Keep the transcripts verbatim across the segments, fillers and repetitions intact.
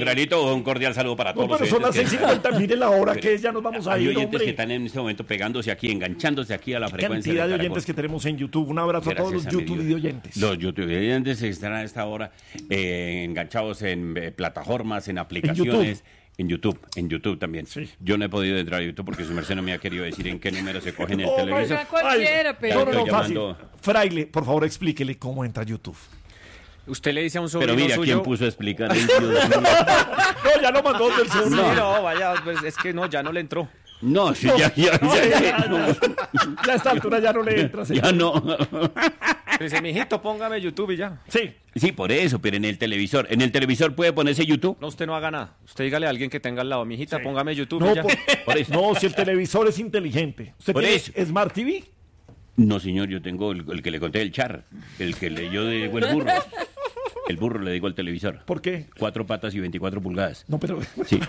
Fralito, un cordial saludo para todos No, pero los son las seis oyentes cincuenta, mire la hora que es, ya nos vamos a Hay ir, oyentes hombre. que están en este momento pegándose aquí, enganchándose aquí a la frecuencia Cantidad de Caracol. oyentes que tenemos en YouTube. Un abrazo a todos los Gracias a mi YouTube Dios. de oyentes. Los YouTube oyentes están a esta hora eh, enganchados en eh, plataformas, en aplicaciones. En YouTube, en YouTube también. Sí. Yo no he podido entrar a YouTube porque su merced no me ha querido decir en qué número se coge en el Oh, televisor. my God. Cualquiera, Ay, pero- No, no, no, Estoy fácil. llamando- Fraile, por favor, explíquele cómo entra a YouTube. Usted le dice a un sobrino Pero mira, suyo... ¿quién puso a explicar? Ay, Dios mío. No, ya lo mandó del Sí, celular. no, vaya, pues es que no, ya no le entró. No, sí, ya, ya, No, ya, ya, ya, ya, ya a esta altura ya no le entra. señor. ya no. Dice, mijito, póngame YouTube y ya. Sí. Sí, por eso, pero en el televisor. ¿En el televisor puede ponerse YouTube? No, usted no haga nada. Usted dígale a alguien que tenga al lado, mijita, Sí. póngame YouTube No, y ya. por- Por eso. no, si el televisor es inteligente. ¿Usted Por tiene eso. Smart T V? No, señor, yo tengo el, el que le conté el char, el que le, yo le digo el burro. El burro le digo al televisor. ¿Por qué? Cuatro patas y veinticuatro pulgadas. No, pero... Sí.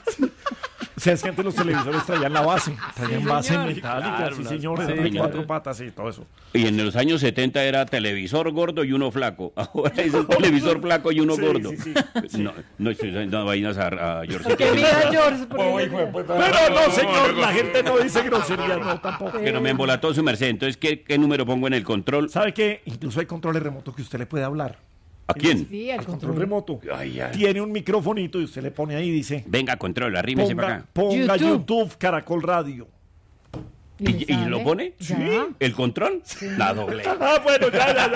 O sea, es que antes los televisores traían la base. Traían Sí, base señor. metálica, Claro, sí, una- señores. sí, de señor. cuatro patas y todo eso. Y en los años setenta era televisor gordo y uno flaco. Ahora es el televisor flaco y uno Sí, gordo. sí, sí. No, no estoy dando vainas a, a George. Que mira, George. por ejemplo. Pero no, señor, la gente no dice groserías, no, tampoco. Que no me embolató su merced. Entonces, ¿qué, qué número pongo en el control? ¿Sabe qué? Incluso hay controles remotos que usted le puede hablar. ¿A quién? Sí, al El control control. remoto. Ay, ay. Tiene un microfonito y usted le pone ahí y dice... Venga, control, arrímese para Ponga, acá. ponga YouTube. YouTube, Caracol Radio. le ¿Y, y sale. lo pone? Ya. ¿El control? La doble. Ah, bueno, ya, ya,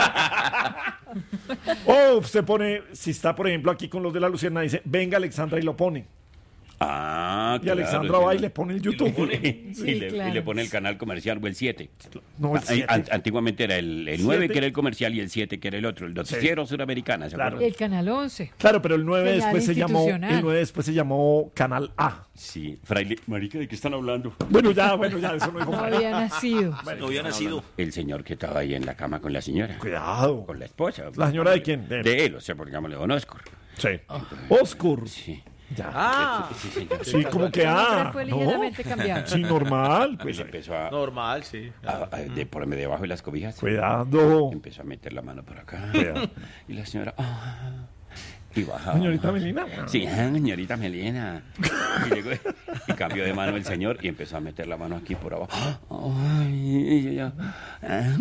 ya. O usted pone, si está, por ejemplo, aquí con los de la Luciana, dice, venga Alexandra y lo pone. Ah, Y claro, Alexandra sí. va y le pone el Y, lo YouTube. pone, Sí, y le, claro. y le pone el canal comercial o el siete. No, el Ah, siete. an- Antiguamente era el, el nueve ¿Siete? que era el comercial y el siete que era el otro, el noticiero suramericana, ¿se Claro. acuerdan? El canal once. Claro, pero el nueve Señal después se llamó, institucional. el nueve después se llamó Canal A. Sí, fraile, marica, ¿de qué están hablando? Bueno, ya, bueno, ya, eso no dijo No nada. había nacido. No había nacido. El señor que estaba ahí en la cama con la señora. Cuidado. Con la esposa. ¿La señora de quién? De él. De él, o sea, porque llamémosle Don Oscar. Sí. Oscar. Sí. Ya. Ah, Sí, señor. Sí, como que El nombre ah. fue ¿no? ligeramente cambiado. Sí, normal. Pues Pues, empezó a, Normal, sí. a- a- de ponerme debajo de las cobijas. cuidado. Empezó a meter la mano por acá. Cuidado. Y la señora... ah, y bajaba. Señorita Melina. Sí, ah, señorita Melina. Y, llegó, y cambió de mano el señor y empezó a meter la mano aquí por abajo. Ay, y yo, yo, ah,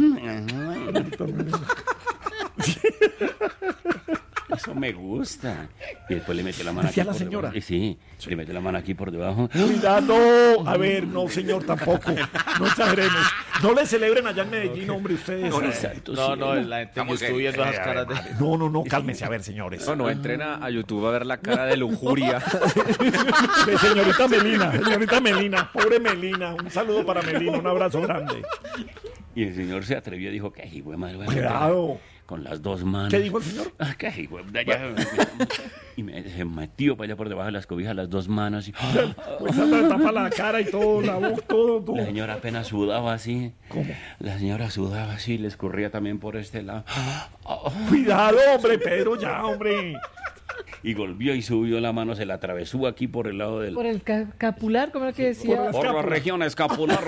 eso me gusta. Y después le metió la mano ¿Decía aquí la por señora? debajo. Sí, le metió la mano aquí por debajo. Cuidado. A ver, no, señor, tampoco. No exageremos. No le celebren allá en Medellín, hombre, ustedes. Santo no, no, cielo. la gente yo Estamos estoy en- viendo esas caras de... No, no, no, cálmese, a ver, señores. No, no, entren a, a YouTube a ver la cara de lujuria. De señorita Melina, señorita Melina, pobre Melina. Un saludo para Melina, un abrazo grande. Y el señor se atrevió y dijo, ¿qué hijo de madre? voy a Cuidado. meter Con las dos manos. ¿Qué dijo el señor? Ah, ¿qué hijo de allá? Y me se metió para allá por debajo de las cobijas las dos manos. Y, Pues anda, tapa la cara y todo, la boca, todo, todo. la señora apenas sudaba así. ¿Cómo? La señora sudaba así, le escurría también por este lado. Cuidado, hombre, Pedro, ya, hombre. Y volvió y subió la mano, se la atravesó aquí por el lado del... Por el ca- capular, ¿cómo era que decía? por el- Por la escápula. región escapular.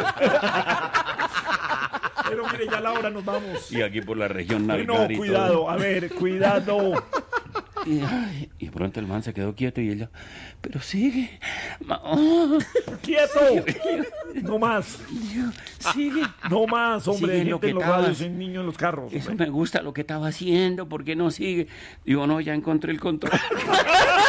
Pero mire, ya a la hora nos vamos. Y aquí por la región No, nalgar y cuidado, todo. a ver, cuidado. Y, ay, y de pronto el man se quedó quieto y ella, pero sigue. Ma- oh, ¡Quieto! No más, sigue. no más, hombre. Sigue lo Gente que en los estabas. radios, en niños en los carros. Eso hombre. me gusta lo que estaba haciendo, ¿por qué no sigue? Digo, no, ya encontré el control.